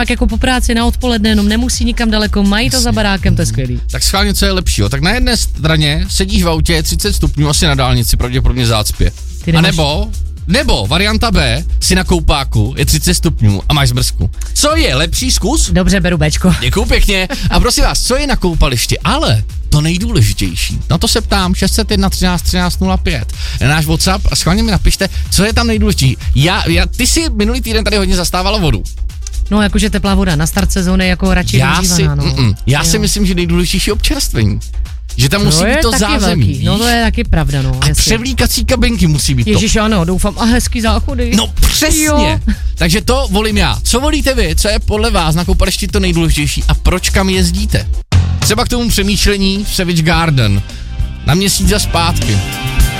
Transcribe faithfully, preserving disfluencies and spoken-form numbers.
pak jako po práci na odpoledne, jenom nemusí nikam daleko, mají to za barákem, to je skvělý. Tak schválně, co je lepšího. Tak na jedné straně sedíš v autě třicet stupňů, asi na dálnici, pravděpodobně zácpě. A nebo, nebo varianta B, si na koupáku, je třicet stupňů a máš zmrzku. Co je lepší, zkus? Dobře, beru Bčko. Děkuju pěkně. A prosím vás, co je na koupališti? Ale to nejdůležitější. Na to se ptám šest set jedna třináct třináct nula pět. Na náš WhatsApp a schválně mi napište, co je tam nejdůležitější. Já, já, ty si minulý týden tady hodně zastávala vodu. No, jakože teplá voda na start sezóny jako radši já využívaná, si, no. Já si myslím, že nejdůležitější je občerstvení. Že tam to musí být to zázemí, velký. víš? No to je taky pravda, no. A převlíkací kabinky musí být. Ježiš, ano, doufám, a hezký záchody. No přesně. Jo. Takže to volím já. Co volíte vy? Co je podle vás na koupališti to nejdůležitější a proč kam jezdíte? Třeba k tomu přemýšlení v Savage Garden. Na měsíc a zpátky.